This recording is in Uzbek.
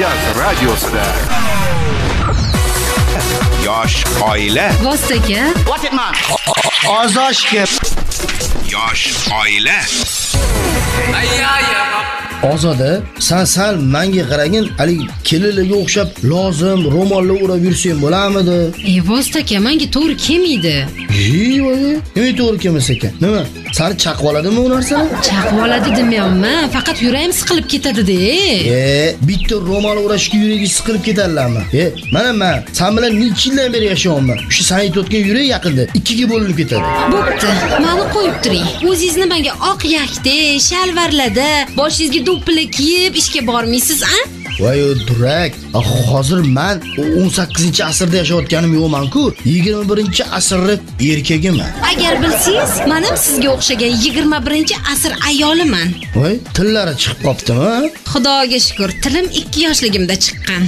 Markaz radiosida. Yosh oila. Vostaka. What it man? Ozoshga. Yosh oila. Ozoda, sen sal menga qaragin, ali keliliga o'xshab lozim ro'molni o'rab yursang bo'lamidi? Vostaka, menga to'g'ri kelmaydi. Voy, nima to'g'ri kelmasa ekan? Nima? Seni chaqib oladimi u narsani? Chaqib oladi demayapman, faqat yuragim siqilib ketadi-da. Bitta ro'mol o'rashga yuragi siqilib ketadilarmi? Mana men sen bilan necha yildan beri yashayapman. Shu sen aytayotgan yurak yaqinda ikkiga bo'linib ketadi. Bo'pti, meni qo'yib turing. O'zingizni menga oq yakda, shalvarlarda, boshingizga do'ppili kiyib ishga bormaysiz-a? Voy durak, hozir men 18-asrda yashayotganim yo'qman-ku, 21-asrda erkagiman. Agar bilsangiz, men ham sizga o'xshagan 21-asr ayoliman. Voy, tillari chiqib qoptimi? Xudoga shukr, tilim 2 yoshligimda chiqqan.